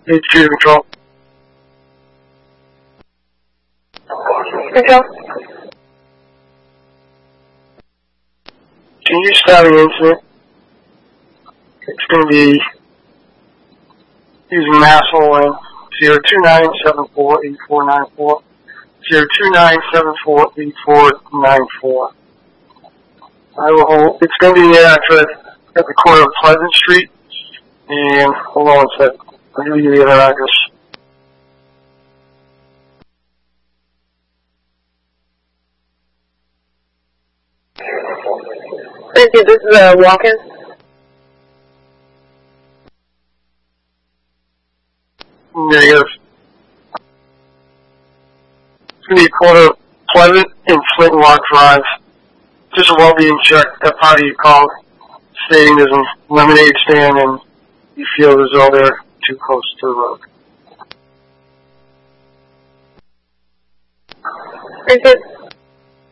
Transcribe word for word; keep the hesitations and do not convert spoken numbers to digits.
Eight two control. Control. Can you start the incident? It's going to be using National Lane zero two nine seven four eight four nine four zero two nine seven four eight four nine four. I will hold. It's going to be uh, at the corner of Pleasant Street. And hold on a sec. I'll give you the other address. Thank you. This is uh, Watkins. Negative. It's going to be a corner of Pleasant and Flintlock Drive. Just a well-being check. That party you called, stating there's a lemonade stand and you feel as though they're too close to the road. Thank you.